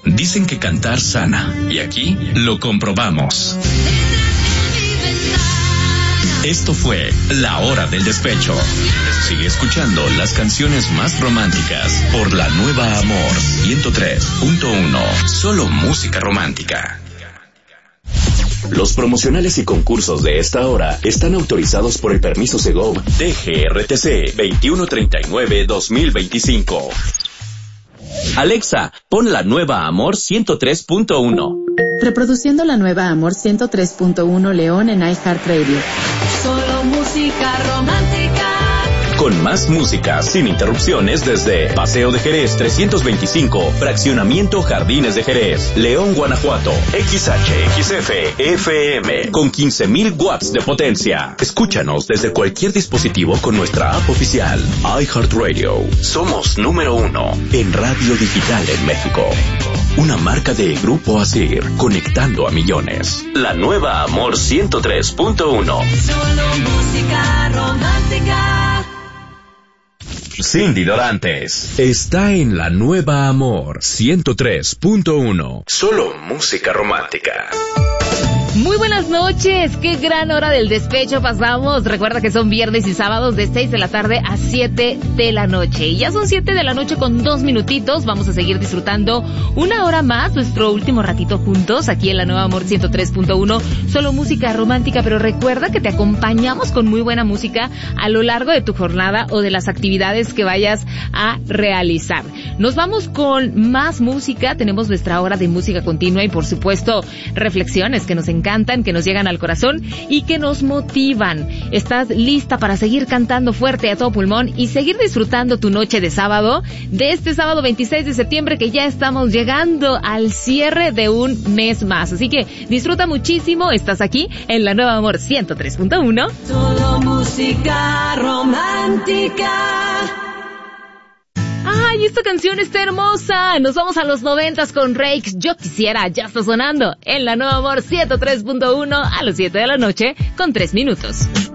Dicen que cantar sana, y aquí lo comprobamos. Esto fue La Hora del Despecho. Sigue escuchando las canciones más románticas por La Nueva Amor 103.1. Solo música romántica. Los promocionales y concursos de esta hora están autorizados por el permiso Segov DGRTC 2139-2025. Alexa, pon La Nueva Amor 103.1. Reproduciendo La Nueva Amor 103.1 León en iHeartRadio. Solo música romántica. Con más música, sin interrupciones, desde Paseo de Jerez 325, Fraccionamiento Jardines de Jerez, León, Guanajuato, XHXF FM, con 15,000 watts de potencia. Escúchanos desde cualquier dispositivo con nuestra app oficial, iHeartRadio. Somos número 1 en radio digital en México. Una marca de Grupo Asir, conectando a millones. La Nueva Amor 103.1. Solo música romántica. Cindy Dorantes está en La Nueva Amor 103.1. Solo música romántica. Muy buenas noches, qué gran hora del despecho pasamos. Recuerda que son viernes y sábados de 6 de la tarde a 7 de la noche. Y ya son 7 de la noche con 2 minutitos. Vamos a seguir disfrutando una hora más, nuestro último ratito juntos, aquí en La Nueva Amor 103.1. Solo música romántica, pero recuerda que te acompañamos con muy buena música a lo largo de tu jornada o de las actividades que vayas a realizar. Nos vamos con más música, tenemos nuestra hora de música continua y por supuesto reflexiones que nos encantan, que nos llegan al corazón y que nos motivan. ¿Estás lista para seguir cantando fuerte a todo pulmón y seguir disfrutando tu noche de sábado? De este sábado 26 de septiembre, que ya estamos llegando al cierre de un mes más. Así que disfruta muchísimo, estás aquí en La Nueva Amor 103.1. Solo música romántica. ¡Ay, esta canción está hermosa! Nos vamos a los 90s con Rakes. Yo quisiera, ya está sonando en La Nueva Amor 103.1 a las 7 de la noche con 3 minutos.